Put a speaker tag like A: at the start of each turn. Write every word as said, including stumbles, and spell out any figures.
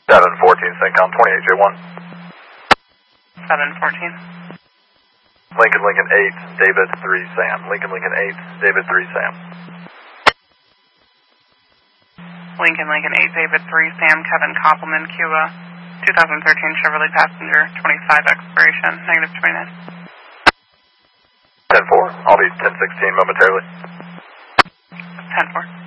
A: seven fourteen, Syncom twenty-eight J one.
B: seven fourteen.
A: Lincoln Lincoln eight, David three Sam. Lincoln Lincoln eight, David three Sam.
B: Lincoln Lincoln eight, David three Sam, Kevin Koppelman, Cuba. twenty thirteen Chevrolet Passenger, twenty-five expiration, negative twenty-nine.
A: ten four, I'll be ten sixteen momentarily.
B: ten four.